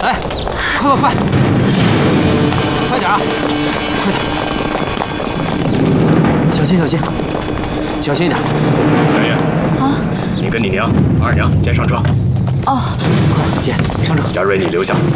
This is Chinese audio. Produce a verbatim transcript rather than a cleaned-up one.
哎，快快快，快点啊！快点，小心小心，小心一点。 展燕， 啊， 你跟你娘、二娘先上车。 哦， 快，姐上车。 佳瑞，你留下。